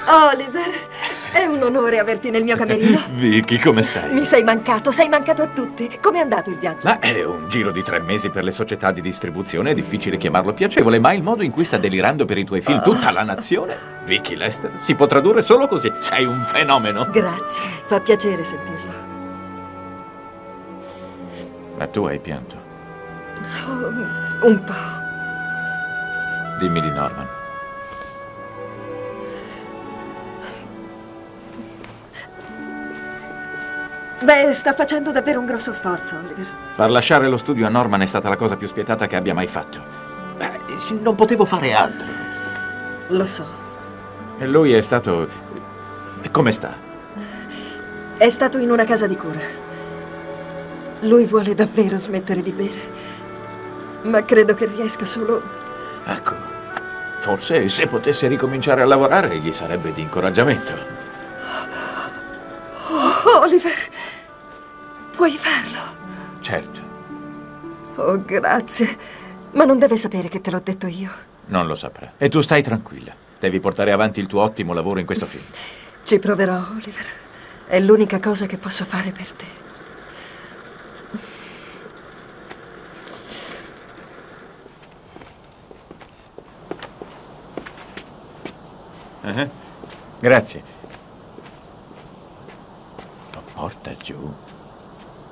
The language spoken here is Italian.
Oliver, è un onore averti nel mio camerino. Vicky, come stai? Mi sei mancato a tutti. Com'è andato il viaggio? Ma è un giro di 3 mesi per le società di distribuzione, è difficile chiamarlo piacevole, ma il modo in cui sta delirando per i tuoi film tutta la nazione, Vicky Lester, si può tradurre solo così. Sei un fenomeno. Grazie, fa piacere sentirlo. Ma tu hai pianto. Oh, un po'. Dimmi di Norman. Beh, sta facendo davvero un grosso sforzo, Oliver. Far lasciare lo studio a Norman è stata la cosa più spietata che abbia mai fatto. Beh, non potevo fare altro. Lo so. E lui è stato... Come sta? È stato in una casa di cura. Lui vuole davvero smettere di bere, ma credo che riesca solo... Ecco, forse se potesse ricominciare a lavorare gli sarebbe di incoraggiamento. Oh, Oliver, puoi farlo? Certo. Oh, grazie. Ma non deve sapere che te l'ho detto io. Non lo saprà. E tu stai tranquilla. Devi portare avanti il tuo ottimo lavoro in questo film. Ci proverò, Oliver. È l'unica cosa che posso fare per te. Grazie. Lo porta giù.